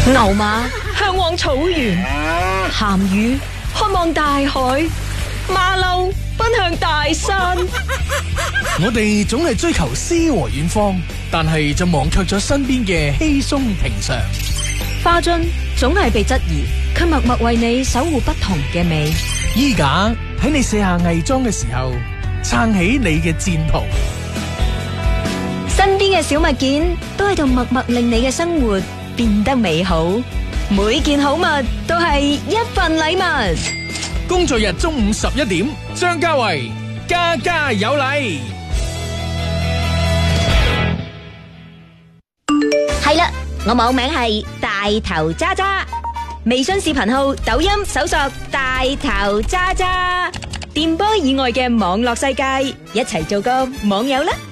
牛馬向往草原，鹹魚渴望大海，馬騮奔向大山。 我哋總係追求詩和遠方，但係就忘卻咗身邊嘅稀鬆平常。 花樽總係被質疑，卻默默為你守護不同嘅美。 衣架喺你卸下偽裝嘅時候，撐起你嘅戰袍。 身邊嘅小物件都喺度默默令你嘅生活變得美好。每件好物都係一份禮物。 工作日中午11點，張家維家家有禮。 係啦，我網名係大頭渣渣，微信視頻號、抖音搜索大頭渣渣，電波以外嘅網絡世界，一齊做個網友啦！